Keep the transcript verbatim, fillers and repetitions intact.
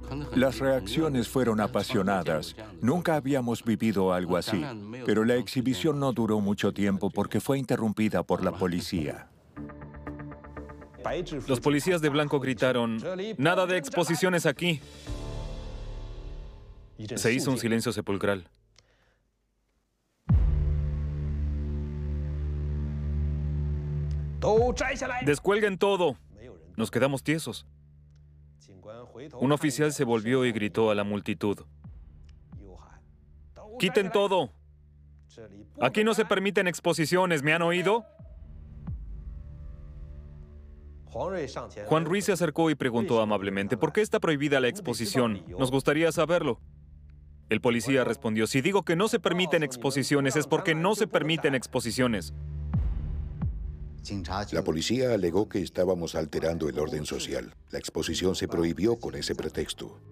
Las reacciones fueron apasionadas. Nunca habíamos vivido algo así, pero la exhibición no duró mucho tiempo porque fue interrumpida por la policía. Los policías de blanco gritaron, "Nada de exposiciones aquí". Se hizo un silencio sepulcral. ¡Descuelguen todo! Nos quedamos tiesos. Un oficial se volvió y gritó a la multitud, ¡quiten todo! Aquí no se permiten exposiciones, ¿me han oído? Juan Ruiz se acercó y preguntó amablemente, ¿por qué está prohibida la exposición? Nos gustaría saberlo. El policía respondió, si digo que no se permiten exposiciones es porque no se permiten exposiciones. La policía alegó que estábamos alterando el orden social. La exposición se prohibió con ese pretexto.